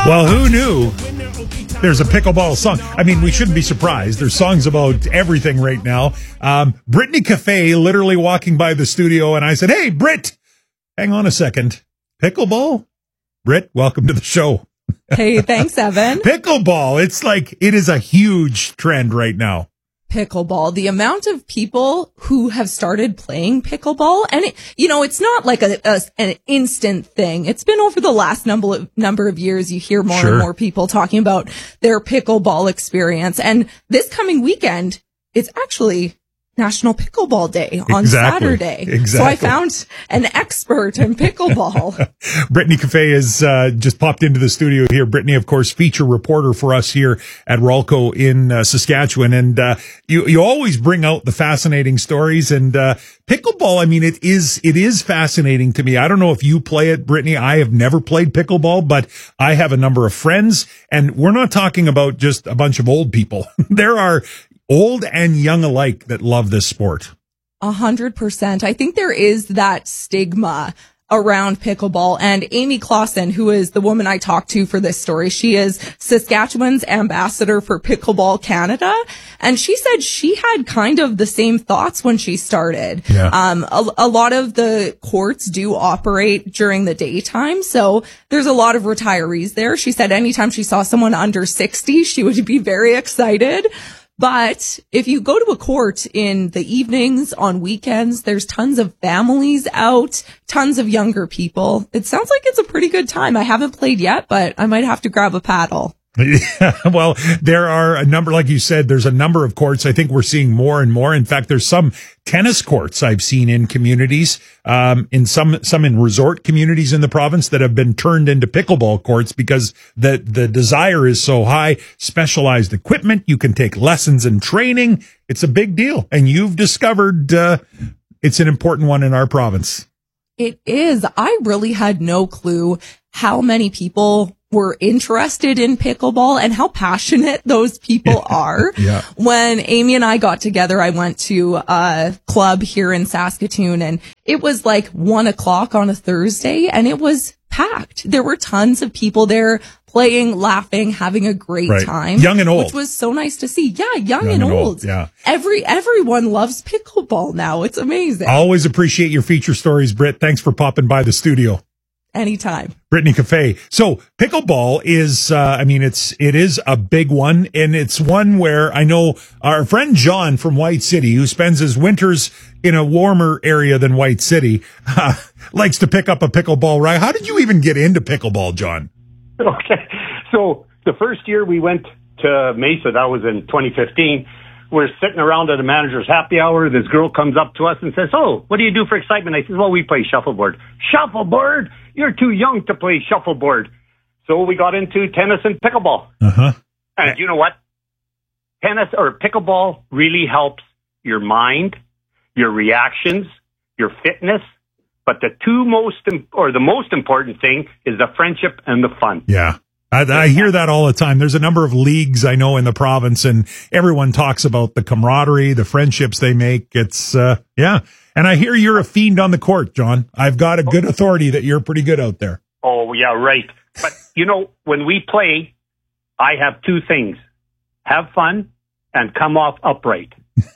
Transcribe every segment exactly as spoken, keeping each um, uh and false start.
Well, who knew there's a pickleball song? I mean, we shouldn't be surprised. There's songs about everything right now. Um, Brittany Cafe literally walking by the studio, and I said, hey, Britt, hang on a second. Pickleball? Britt, welcome to the show. Hey, thanks, Evan. Pickleball. It's like, it is a huge trend right now. Pickleball, the amount of people who have started playing pickleball, and it, you know, it's not like a, a an instant thing. It's been over the last number of, number of years. You hear more Sure. and more people talking about their pickleball experience. And this coming weekend, it's actually National Pickleball Day on Exactly. Saturday. Exactly. So I found an expert in pickleball. Brittany Cafe has uh, just popped into the studio here. Brittany, of course, feature reporter for us here at Ralco in uh, Saskatchewan. And uh, you you always bring out the fascinating stories. And uh, pickleball, I mean, it is it is fascinating to me. I don't know if you play it, Brittany. I have never played pickleball, but I have a number of friends. And we're not talking about just a bunch of old people. There are old and young alike that love this sport. A hundred percent. I think there is that stigma around pickleball, and Amy Clausen, who is the woman I talked to for this story, she is Saskatchewan's ambassador for Pickleball Canada. And she said she had kind of the same thoughts when she started. Yeah. Um, a, a lot of the courts do operate during the daytime. So there's a lot of retirees there. She said anytime she saw someone under sixty, she would be very excited. But if you go to a court in the evenings, on weekends, there's tons of families out, tons of younger people. It sounds like it's a pretty good time. I haven't played yet, but I might have to grab a paddle. Yeah, well, there are a number, like you said, there's a number of courts. I think we're seeing more and more. In fact, there's some tennis courts I've seen in communities, um, in some, some in resort communities in the province that have been turned into pickleball courts because the, the desire is so high. Specialized equipment. You can take lessons and training. It's a big deal. And you've discovered, uh, it's an important one in our province. It is. I really had no clue how many people were interested in pickleball and how passionate those people are. Yeah. When Amy and I got together, I went to a club here in Saskatoon, and it was like one o'clock on a Thursday, and it was packed. There were tons of people there playing, laughing, having a great Right. time. Young and old. Which was so nice to see. Yeah, young, Young and, and old. old, yeah. Every, everyone loves pickleball now. It's amazing. Always appreciate your feature stories, Britt. Thanks for popping by the studio. Anytime. Brittany Cafe. So pickleball is, uh, I mean, it's, it is a big one, and it's one where I know our friend John from White City, who spends his winters in a warmer area than White City, uh, likes to pick up a pickleball, right? How did you even get into pickleball, John? Okay. So the first year we went to Mesa, that was in twenty fifteen, we're sitting around at a manager's happy hour. This girl comes up to us and says, oh, what do you do for excitement? I said, well, we play shuffleboard. Shuffleboard? You're too young to play shuffleboard. So we got into tennis and pickleball. Uh-huh. And you know what? Tennis or pickleball really helps your mind, your reactions, your fitness. But the two most, im- or the most important thing is the friendship and the fun. Yeah. I, I hear that all the time. There's a number of leagues I know in the province, and everyone talks about the camaraderie, the friendships they make. It's, uh, yeah. And I hear you're a fiend on the court, John. I've got a good authority that you're pretty good out there. Oh, yeah, right. But, you know, when we play, I have two things. Have fun and come off upright.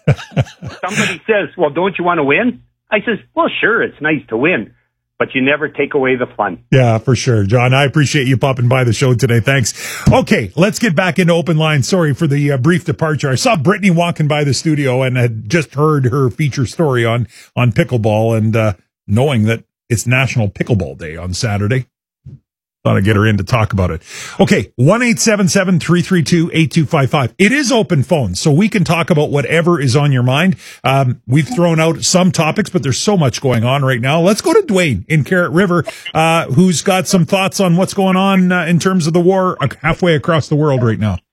Somebody says, well, don't you want to win? I says, well, sure, it's nice to win, but you never take away the fun. Yeah, for sure, John. I appreciate you popping by the show today. Thanks. Okay, let's get back into open line. Sorry for the uh, brief departure. I saw Brittany walking by the studio and had just heard her feature story on, on pickleball, and uh, knowing that it's National Pickleball Day on Saturday, thought I'd get her in to talk about it. Okay, one eight seven seven, three three two, eight two five five. It is open phone, so we can talk about whatever is on your mind. Um, we've thrown out some topics, but there's so much going on right now. Let's go to Dwayne in Carrot River, uh, who's got some thoughts on what's going on uh, in terms of the war halfway across the world right now.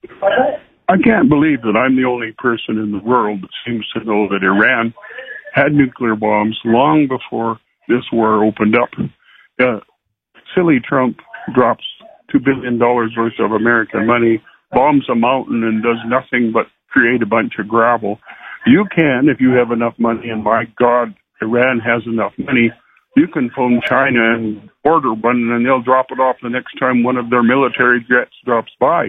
I can't believe that I'm the only person in the world that seems to know that Iran had nuclear bombs long before this war opened up. Uh, silly Trump drops two billion dollars worth of American money, bombs a mountain, and does nothing but create a bunch of gravel. You can, if you have enough money, and my God, Iran has enough money, You can phone China and order one, and they'll drop it off the next time one of their military jets drops by.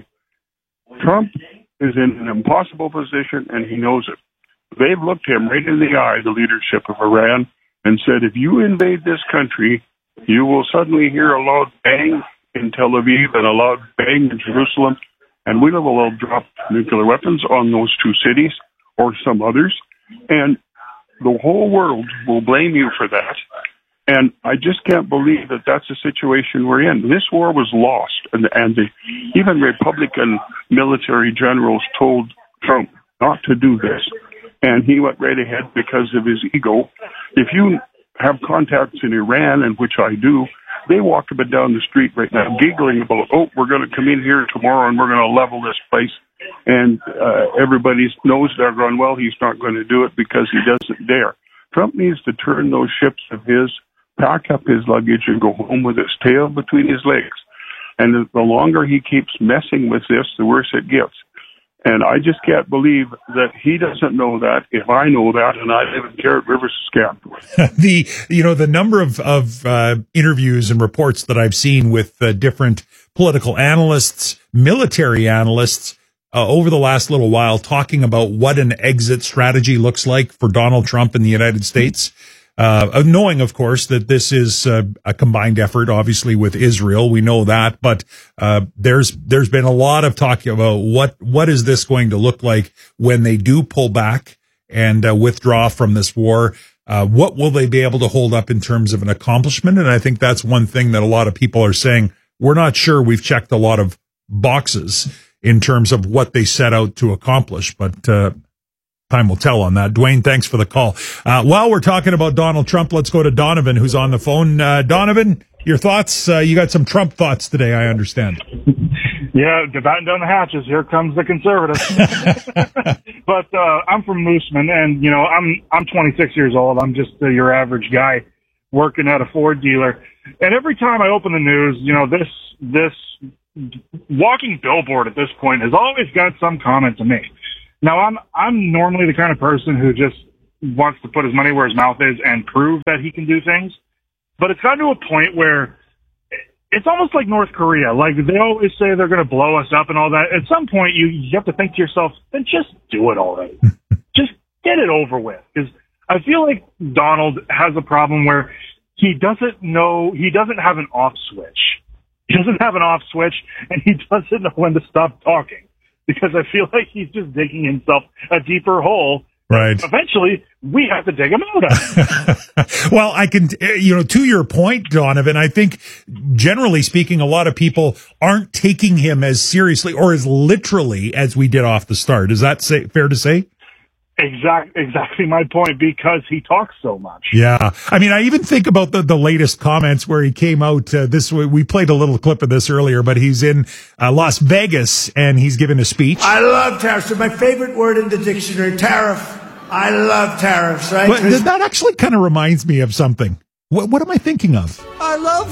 Trump is in an impossible position, and he knows it. They've looked him right in the eye, the leadership of Iran, and said, if you invade this country, you will suddenly hear a loud bang in Tel Aviv and a loud bang in Jerusalem, and we will drop nuclear weapons on those two cities or some others, and the whole world will blame you for that. And I just can't believe that that's the situation we're in. This war was lost, and, and the, even Republican military generals told Trump not to do this, and he went right ahead because of his ego. If you have contacts in Iran, and which I do, they walk up and down the street right now giggling about, oh, we're going to come in here tomorrow and we're going to level this place. And uh, everybody knows they're going, well, he's not going to do it because he doesn't dare. Trump needs to turn those ships of his, pack up his luggage, and go home with his tail between his legs. And the longer he keeps messing with this, the worse it gets. And I just can't believe that he doesn't know that, if I know that, and I live in Carrot River, Saskatchewan. the, you know, the number of, of uh, interviews and reports that I've seen with uh, different political analysts, military analysts, uh, over the last little while talking about what an exit strategy looks like for Donald Trump in the United States. Uh, knowing, of course, that this is uh, a combined effort, obviously, with Israel. We know that, but uh, there's there's been a lot of talk about what what is this going to look like when they do pull back and uh, withdraw from this war. Uh, what will they be able to hold up in terms of an accomplishment? And I think that's one thing that a lot of people are saying. We're not sure we've checked a lot of boxes in terms of what they set out to accomplish, but uh time will tell on that. Dwayne, thanks for the call. Uh, while we're talking about Donald Trump, let's go to Donovan, who's on the phone. Uh, Donovan, your thoughts? Uh, you got some Trump thoughts today, I understand. Yeah, batten down the hatches. Here comes the conservative. But uh, I'm from Mooseman, and you know, I'm I'm twenty-six years old. I'm just uh, your average guy working at a Ford dealer. And every time I open the news, you know, this this walking billboard at this point has always got some comment to me. Now, I'm I'm normally the kind of person who just wants to put his money where his mouth is and prove that he can do things. But it's gotten to a point where it's almost like North Korea. Like, they always say they're going to blow us up and all that. At some point, you, you have to think to yourself, then just do it already. Just get it over with. Because I feel like Donald has a problem where he doesn't know, he doesn't have an off switch. He doesn't have an off switch, and he doesn't know when to stop talking. Because I feel like he's just digging himself a deeper hole. Right. Eventually, we have to dig him out of. Well, I can, you know, to your point, Donovan, I think generally speaking, a lot of people aren't taking him as seriously or as literally as we did off the start. Is that say, fair to say? Exact, exactly my point, because he talks so much. Yeah. I mean, I even think about the, the latest comments where he came out uh, this way. We played a little clip of this earlier, but he's in uh, Las Vegas and he's giving a speech. I love tariffs. They're my favorite word in the dictionary, tariff. I love tariffs, right? But that actually kind of reminds me of something. What, what am I thinking of? I love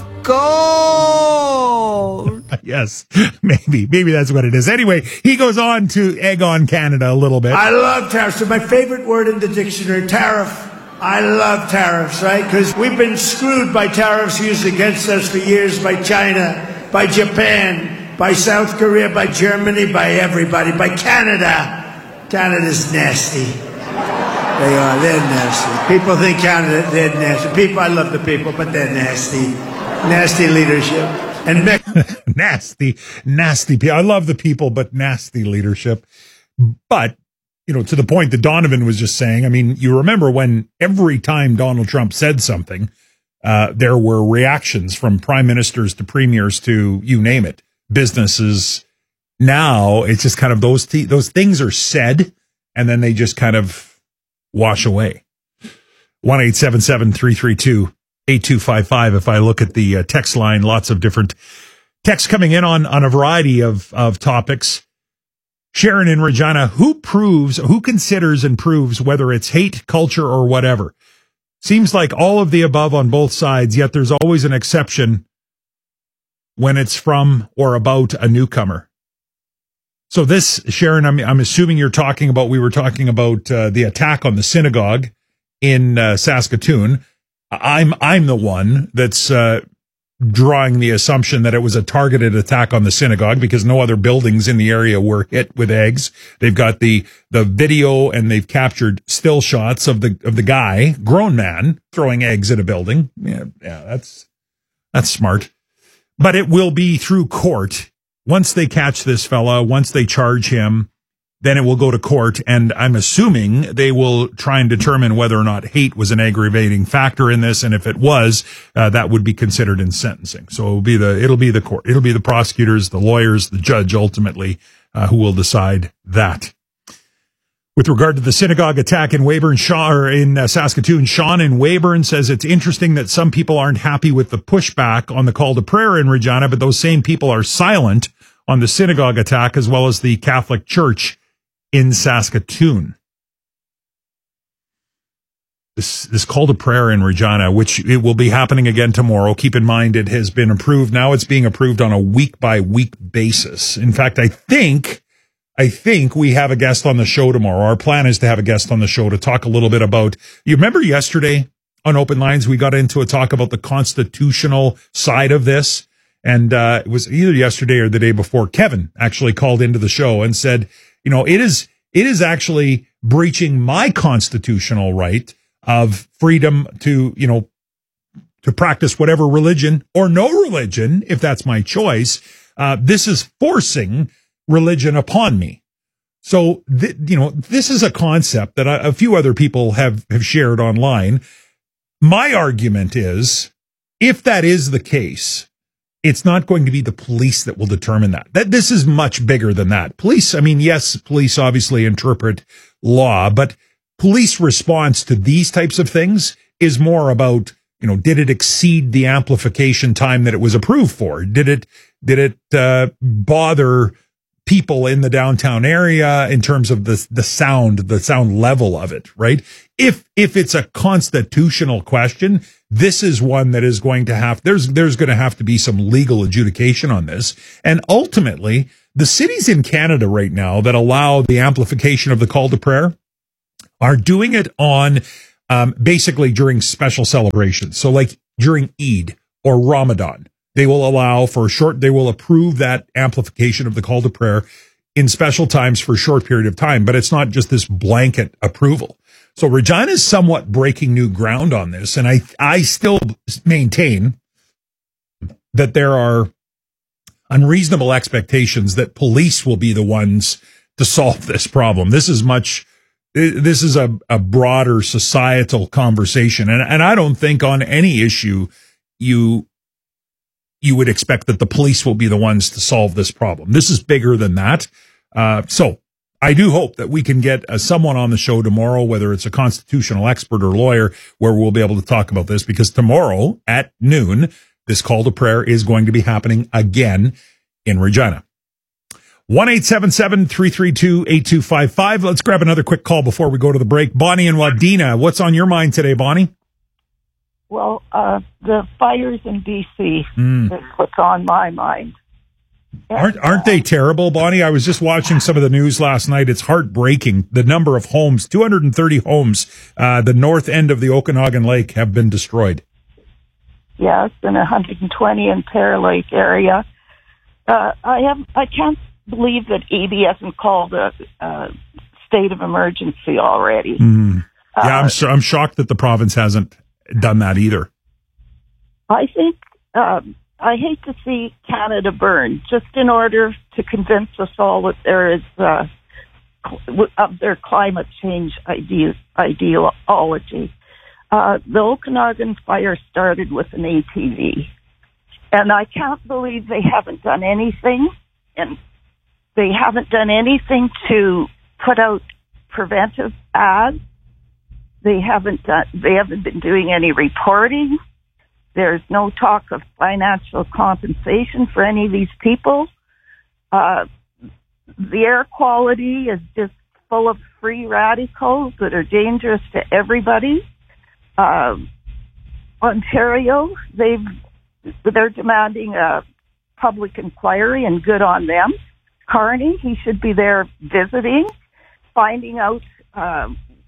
gold. Yes, maybe. Maybe that's what it is. Anyway, he goes on to egg on Canada a little bit. I love tariffs. They're my favorite word in the dictionary, tariff. I love tariffs, right? Because we've been screwed by tariffs used against us for years by China, by Japan, by South Korea, by Germany, by everybody, by Canada. Canada's nasty. They are. They're nasty. People think Canada, they're nasty. People, I love the people, but they're nasty. Nasty leadership. And me- nasty, nasty people. I love the people, but nasty leadership. But, you know, to the point that Donovan was just saying, I mean, you remember when every time Donald Trump said something, uh, there were reactions from prime ministers to premiers to you name it, businesses. Now it's just kind of those, th- those things are said and then they just kind of wash away. one eight seven seven, three three two, eight two five five. If I look at the uh, text line, lots of different texts coming in on, on a variety of, of topics. Sharon in Regina, who proves, who considers and proves whether it's hate, culture, or whatever? Seems like all of the above on both sides, yet there's always an exception when it's from or about a newcomer. So this, Sharon, I'm, I'm assuming you're talking about, we were talking about uh, the attack on the synagogue in uh, Saskatoon. I'm I'm the one that's uh, drawing the assumption that it was a targeted attack on the synagogue because no other buildings in the area were hit with eggs. They've got the the video and they've captured still shots of the of the guy, grown man, throwing eggs at a building. Yeah, yeah, that's that's smart. But it will be through court. Once they catch this fella, once they charge him, then it will go to court, and I'm assuming they will try and determine whether or not hate was an aggravating factor in this, and if it was, uh, that would be considered in sentencing. So it'll be the it'll be the court, it'll be the prosecutors, the lawyers, the judge ultimately uh, who will decide that. With regard to the synagogue attack in Weyburn, Sean, or in uh, Saskatoon, Sean in Weyburn says it's interesting that some people aren't happy with the pushback on the call to prayer in Regina, but those same people are silent on the synagogue attack as well as the Catholic Church in Saskatoon. This this call to prayer in Regina, which it will be happening again tomorrow. Keep in mind, it has been approved. Now it's being approved on a week by week basis. In fact, I think, I think we have a guest on the show tomorrow. Our plan is to have a guest on the show to talk a little bit about, you remember yesterday on Open Lines, we got into a talk about the constitutional side of this. And, uh, it was either yesterday or the day before. Kevin actually called into the show and said, you know, it is, it is actually breaching my constitutional right of freedom to, you know, to practice whatever religion or no religion, if that's my choice. Uh, this is forcing religion upon me. So, th- you know, this is a concept that a, a few other people have, have shared online. My argument is, if that is the case, it's not going to be the police that will determine that. That this is much bigger than that. Police, I mean, yes, police obviously interpret law, but police response to these types of things is more about, you know, did it exceed the amplification time that it was approved for? Did it, did it, uh, bother people in the downtown area in terms of the, the sound, the sound level of it, right? If, if it's a constitutional question, this is one that is going to have, there's, there's going to have to be some legal adjudication on this. And ultimately, the cities in Canada right now that allow the amplification of the call to prayer are doing it on, um, basically during special celebrations. So like during Eid or Ramadan, they will allow for a short, they will approve that amplification of the call to prayer in special times for a short period of time, but it's not just this blanket approval. So Regina is somewhat breaking new ground on this. And I, I still maintain that there are unreasonable expectations that police will be the ones to solve this problem. This is much, this is a, a broader societal conversation. And, and I don't think on any issue you, you would expect that the police will be the ones to solve this problem. This is bigger than that. Uh, so I do hope that we can get uh, someone on the show tomorrow, whether it's a constitutional expert or lawyer, where we'll be able to talk about this, because tomorrow at noon, this call to prayer is going to be happening again in Regina. one eight seven seven, three three two, eight two five five. Let's grab another quick call before we go to the break. Bonnie and Wadena, what's on your mind today, Bonnie? Well, uh, the fires in B C Mm. is what's on my mind. And, Aren't aren't they terrible, Bonnie? I was just watching some of the news last night. It's heartbreaking. The number of homes, two hundred thirty homes, uh, the north end of the Okanagan Lake have been destroyed. Yes, and one hundred twenty in Pear Lake area. Uh, I have, I can't believe that E B hasn't called a, a state of emergency already. Mm. Yeah, Uh, I'm so, I'm shocked that the province hasn't done that either. I think um, I hate to see Canada burn, just in order to convince us all that there is uh, cl- of their climate change ide- ideology. Uh, the Okanagan fire started with an A T V, and I can't believe they haven't done anything, and they haven't done anything to put out preventive ads. They haven't done, they haven't been doing any reporting. There's no talk of financial compensation for any of these people. Uh, the air quality is just full of free radicals that are dangerous to everybody. Uh, Ontario, they've, they're demanding a public inquiry, and good on them. Carney, he should be there visiting, finding out, uh,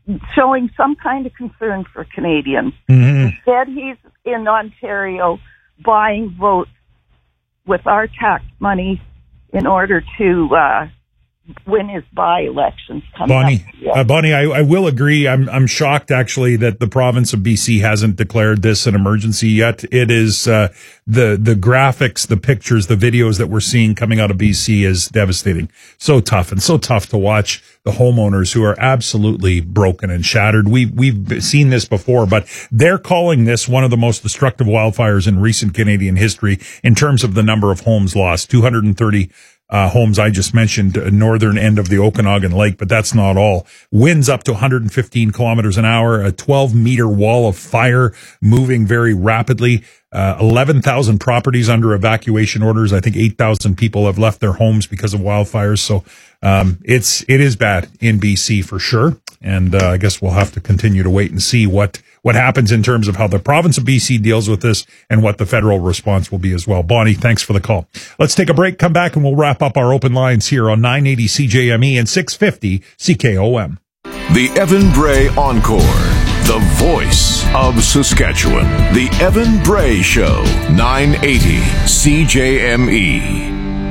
showing some kind of concern for Canadians. Mm-hmm. Instead, he's in Ontario buying votes with our tax money in order to uh, win his by-elections. Bonnie, uh, Bonnie, I, I will agree. I'm I'm shocked actually that the province of B C hasn't declared this an emergency yet. It is uh, the the graphics, the pictures, the videos that we're seeing coming out of B C is devastating. So tough and so tough to watch the homeowners who are absolutely broken and shattered. We we've seen this before, but they're calling this one of the most destructive wildfires in recent Canadian history in terms of the number of homes lost. two hundred thirty Uh, homes I just mentioned, uh, northern end of the Okanagan Lake, but that's not all. Winds up to one hundred fifteen kilometers an hour, a twelve meter wall of fire moving very rapidly, uh, eleven thousand properties under evacuation orders. I think eight thousand people have left their homes because of wildfires. So, um, it's, it is bad in B C for sure. And, uh, I guess we'll have to continue to wait and see what, what happens in terms of how the province of B C deals with this and what the federal response will be as well. Bonnie, thanks for the call. Let's take a break, come back, and we'll wrap up our open lines here on nine eighty C J M E and six fifty C K O M. The Evan Bray Encore, the voice of Saskatchewan. The Evan Bray Show, nine eighty C J M E.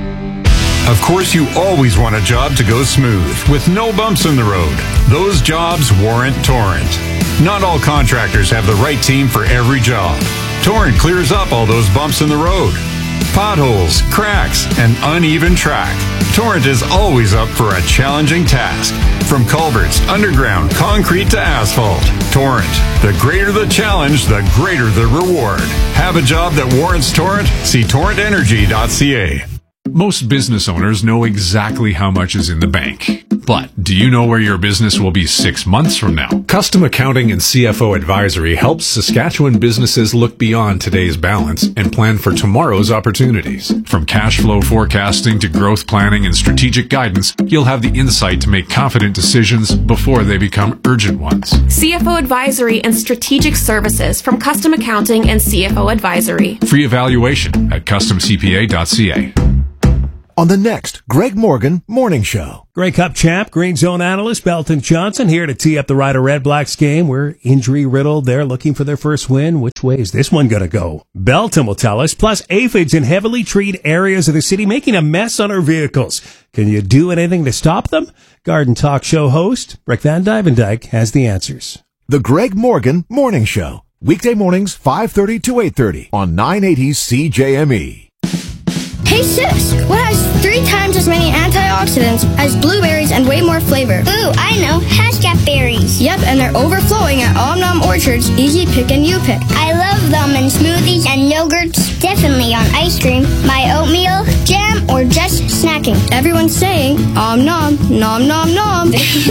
Of course, you always want a job to go smooth, with no bumps in the road. Those jobs warrant Torrent. Not all contractors have the right team for every job. Torrent clears up all those bumps in the road. Potholes, cracks, and uneven track. Torrent is always up for a challenging task. From culverts, underground, concrete to asphalt. Torrent. The greater the challenge, the greater the reward. Have a job that warrants Torrent? See torrent energy dot c a. Most business owners know exactly how much is in the bank. But do you know where your business will be six months from now? Custom Accounting and C F O Advisory helps Saskatchewan businesses look beyond today's balance and plan for tomorrow's opportunities. From cash flow forecasting to growth planning and strategic guidance, you'll have the insight to make confident decisions before they become urgent ones. C F O Advisory and Strategic Services from Custom Accounting and C F O Advisory. Free evaluation at custom c p a dot c a. On the next Greg Morgan Morning Show. Grey Cup champ, Green Zone analyst Belton Johnson here to tee up the Rider Red Blacks game. We're injury riddled. They're looking for their first win. Which way is this one going to go? Belton will tell us. Plus, aphids in heavily treed areas of the city making a mess on our vehicles. Can you do anything to stop them? Garden Talk Show host Rick Van Dyvendyke has the answers. The Greg Morgan Morning Show. Weekday mornings, five thirty to eight thirty on nine eighty C J M E. Hey sis, what has three times as many antioxidants as blueberries and way more flavor? Ooh, I know, Haskell berries. Yep, and they're overflowing at Omnom Orchard's Easy Pick and You Pick. I love them in smoothies and yogurts, definitely on ice cream, my oatmeal, jam, or just snacking. Everyone's saying, Om nom, nom nom nom.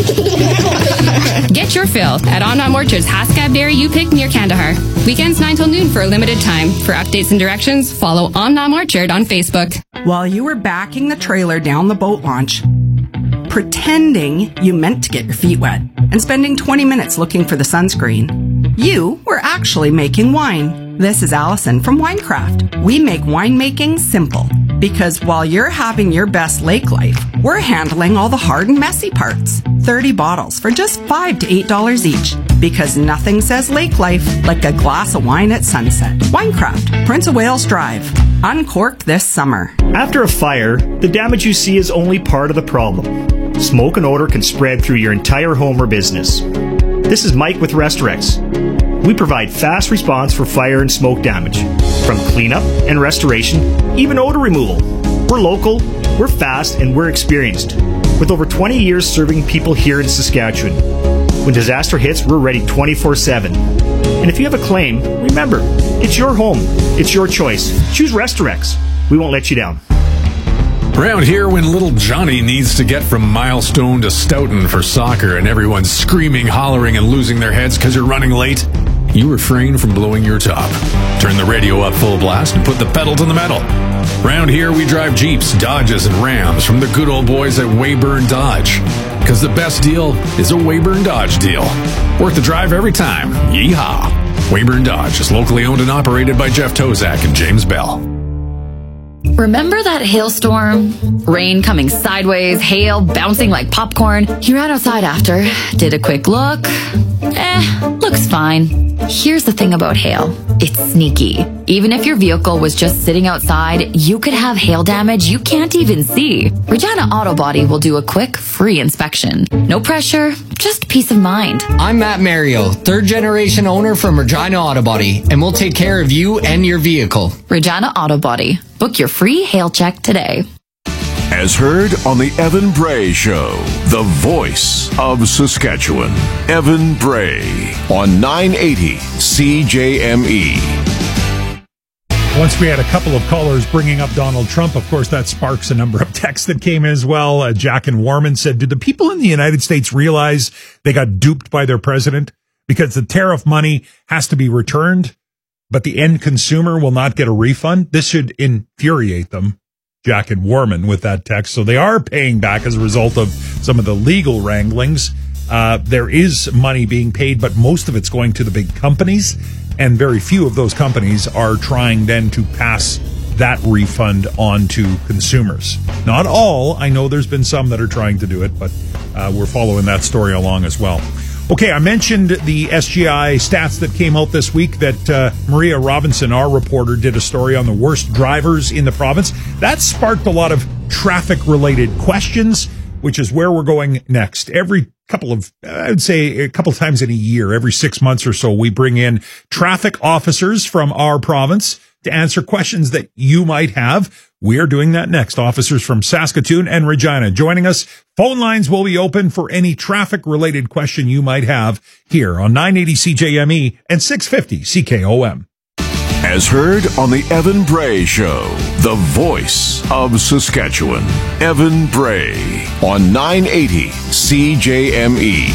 Get your fill at Omnom Orchard's Haskell Berry You Pick near Kandahar. Weekends nine till noon for a limited time. For updates and directions, follow Omnom Orchard on Facebook. While you were backing the trailer down the boat launch, pretending you meant to get your feet wet, and spending twenty minutes looking for the sunscreen, you were actually making wine. This is Allison from Winecraft. We make winemaking simple, because while you're having your best lake life, we're handling all the hard and messy parts. thirty bottles for just five to eight dollars each. Because nothing says lake life like a glass of wine at sunset. Winecraft, Prince of Wales Drive. Uncork this summer. After a fire, the damage you see is only part of the problem. Smoke and odor can spread through your entire home or business. This is Mike with Restorex. We provide fast response for fire and smoke damage, from cleanup and restoration, even odor removal. We're local, we're fast, and we're experienced, with over twenty years serving people here in Saskatchewan. When disaster hits, we're ready twenty-four seven. And if you have a claim, remember, it's your home, it's your choice. Choose Restorex. We won't let you down. Around here, when little Johnny needs to get from Milestone to Stoughton for soccer and everyone's screaming, hollering, and losing their heads because you're running late, you refrain from blowing your top. Turn the radio up full blast and put the pedal to the metal. Around here, we drive Jeeps, Dodges, and Rams from the good old boys at Weyburn Dodge. Because the best deal is a Weyburn Dodge deal. Worth the drive every time. Yeehaw! Weyburn Dodge is locally owned and operated by Jeff Tozak and James Bell. Remember that hailstorm? Rain coming sideways, hail bouncing like popcorn. You ran outside after, did a quick look. Eh, looks fine. Here's the thing about hail. It's sneaky. Even if your vehicle was just sitting outside, you could have hail damage you can't even see. Regina Auto Body will do a quick, free inspection. No pressure, just peace of mind. I'm Matt Mario, third generation owner from Regina Auto Body, and we'll take care of you and your vehicle. Regina Auto Body. Book your free hail check today. As heard on the Evan Bray Show, the voice of Saskatchewan. Evan Bray on nine eighty C J M E. Once we had a couple of callers bringing up Donald Trump, of course, that sparks a number of texts that came in as well. Uh, Jack and Warman said, do the people in the United States realize they got duped by their president? Because the tariff money has to be returned, but the end consumer will not get a refund? This should infuriate them. Jack and Warman with that text. So they are paying back as a result of some of the legal wranglings. Uh, there is money being paid, but most of it's going to the big companies, and very few of those companies are trying then to pass that refund on to consumers. Not all. I know there's been some that are trying to do it, but uh, we're following that story along as well. Okay, I mentioned the S G I stats that came out this week that uh, Maria Robinson, our reporter, did a story on the worst drivers in the province. That sparked a lot of traffic-related questions, which is where we're going next. Every couple of, I would say a couple of times in a year, every six months or so, we bring in traffic officers from our province to answer questions that you might have. We are doing that next. Officers from Saskatoon and Regina joining us. Phone lines will be open for any traffic-related question you might have here on nine eighty C J M E and six fifty C K O M. As heard on the Evan Bray Show, the voice of Saskatchewan. Evan Bray on nine eighty C J M E.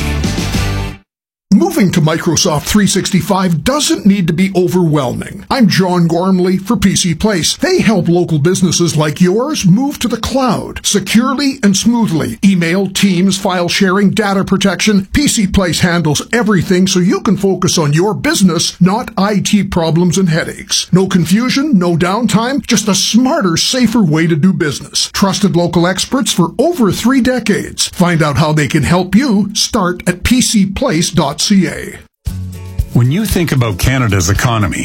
Moving to Microsoft three sixty-five doesn't need to be overwhelming. I'm John Gormley for P C Place. They help local businesses like yours move to the cloud securely and smoothly. Email, Teams, file sharing, data protection. P C Place handles everything so you can focus on your business, not I T problems and headaches. No confusion, no downtime, just a smarter, safer way to do business. Trusted local experts for over three decades. Find out how they can help you. Start at p c place dot c a. When you think about Canada's economy,